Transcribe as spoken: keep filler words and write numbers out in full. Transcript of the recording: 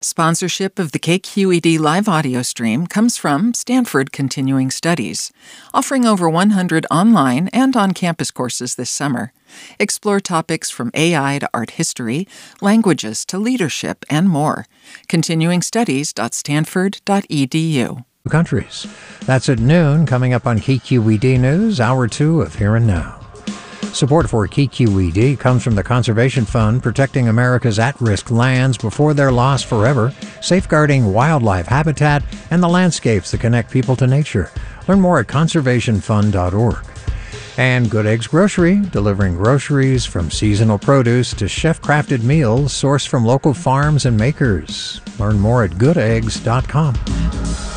Sponsorship of the K Q E D live audio stream comes from Stanford Continuing Studies, offering over one hundred online and on-campus courses this summer. Explore topics from A I to art history, languages to leadership, and more. continuing studies dot stanford dot e d u. Countries. That's at noon, coming up on K Q E D News, Hour two of Here and Now. Support for K Q E D comes from the Conservation Fund, protecting America's at-risk lands before they're lost forever, safeguarding wildlife habitat, and the landscapes that connect people to nature. Learn more at conservation fund dot org. And Good Eggs Grocery, delivering groceries from seasonal produce to chef-crafted meals sourced from local farms and makers. Learn more at good eggs dot com.